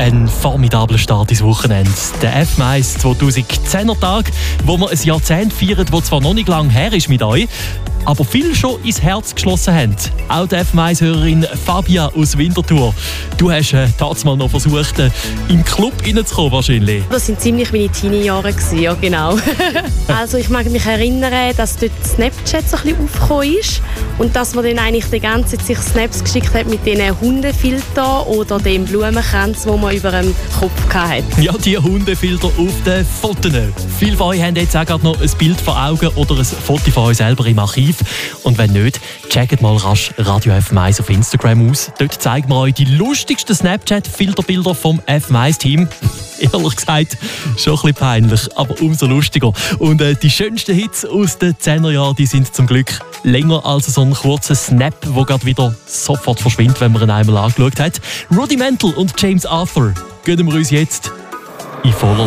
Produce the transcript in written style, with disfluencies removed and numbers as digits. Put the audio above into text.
ein formidabler Start ins Wochenende. Der F1 2010er Tag, wo wir ein Jahrzehnt feiern, das zwar noch nicht lang her ist mit euch, aber viel schon ins Herz geschlossen haben. Auch die F1-Hörerin Fabia aus Winterthur. Du hast tatsächlich noch versucht, in den Club reinzukommen wahrscheinlich. Das waren ziemlich meine Teenie-Jahre, ja genau. Also ich mag mich erinnern, dass dort Snapchat so ein bisschen aufgekommen ist und dass man dann eigentlich die ganze Zeit sich Snaps geschickt hat mit diesen Hundefiltern oder dem Blumenkranz, den man über dem Kopf hatte. Ja, die Hundefilter auf den Fotos. Viele von euch haben jetzt auch gerade noch ein Bild vor Augen oder ein Foto von euch selber im Archiv. Und wenn nicht, checkt mal rasch Radio F1 auf Instagram aus. Dort zeigen wir euch die lustigsten Snapchat-Filterbilder vom F1-Team. Ehrlich gesagt, schon ein bisschen peinlich, aber umso lustiger. Und die schönsten Hits aus den 10er Jahren, die sind zum Glück länger als so ein kurzer Snap, der gerade wieder sofort verschwindet, wenn man ihn einmal angeschaut hat. Rudimental und James Arthur gönnen wir uns jetzt in voller